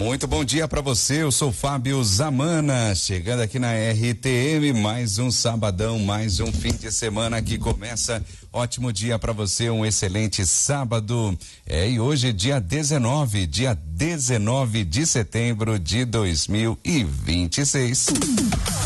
Muito bom dia para você, eu sou Fábio Zamana, chegando aqui na RTM, mais um sabadão, mais um fim de semana que começa. Ótimo dia para você, um excelente sábado. E hoje dia 19 de setembro de 2026.